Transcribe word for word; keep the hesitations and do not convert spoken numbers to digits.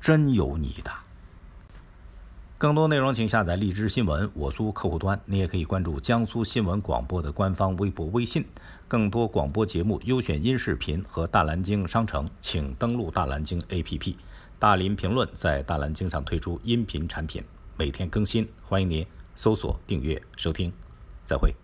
真有你的。更多内容请下载荔枝新闻我苏客户端，你也可以关注江苏新闻广播的官方微博微信。更多广播节目优选音视频和大蓝鲸商城，请登录大蓝鲸 A P P。大林评论在大蓝鲸上推出音频产品，每天更新，欢迎您搜索订阅收听。再会。